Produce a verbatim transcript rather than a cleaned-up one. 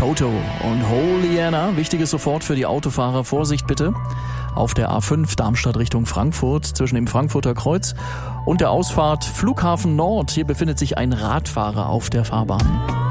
Toto und Holiana. Wichtiges sofort für die Autofahrer. Vorsicht bitte. Auf der A fünf Darmstadt Richtung Frankfurt zwischen dem Frankfurter Kreuz und der Ausfahrt Flughafen Nord. Hier befindet sich ein Radfahrer auf der Fahrbahn.